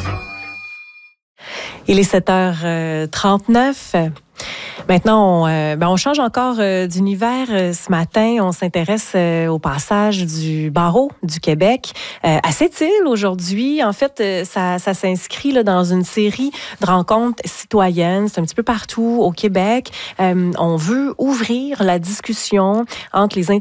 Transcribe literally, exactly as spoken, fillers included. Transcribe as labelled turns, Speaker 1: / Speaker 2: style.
Speaker 1: Il est sept heures trente-neuf. Maintenant, on, euh, ben on change encore euh, d'univers. Euh, ce matin, on s'intéresse euh, au passage du barreau du Québec euh, à Sept-Îles aujourd'hui. En fait, euh, ça, ça s'inscrit là, dans une série de rencontres citoyennes. C'est un petit peu partout au Québec. Euh, on veut ouvrir la discussion entre les